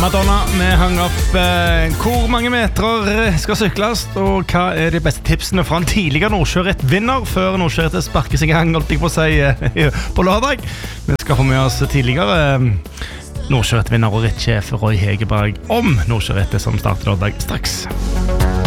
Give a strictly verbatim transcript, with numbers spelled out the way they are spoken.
Madonna, vi hang opp eh, hvor mange meter skal sykles, og hva er de beste tipsene fra en tidligere Nordsjøritt-vinner før Nordsjørittet sparker seg i gang, holdt jeg på å si, eh, på lørdag. Vi skal få med oss tidligere eh, Nordsjøritt-vinner og rittsjef Roy Hegerberg om Nordsjørittet som starter lørdag straks.